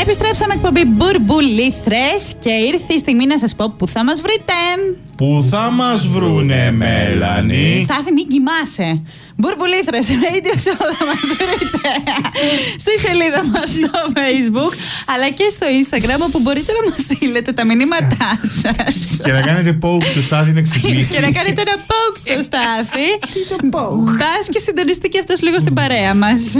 Επιστρέψαμε, εκπομπή Μπουρμπουλήθρες, και ήρθε η στιγμή να σας πω που θα μας βρείτε. Πού θα μας βρουνε, Μέλανη? Στάθη, μην κοιμάσαι. Μπουρμπουλήθρες, Radio Show θα μας βρείτε στη σελίδα μας στο Facebook, αλλά και στο Instagram, όπου μπορείτε να μας στείλετε τα μηνύματά σας. Και να κάνετε poke στο Στάθη να ξυπνήσει. Και να κάνετε ένα poke στο Στάθη. Μπας και συντονιστεί και αυτός λίγο στην παρέα μας.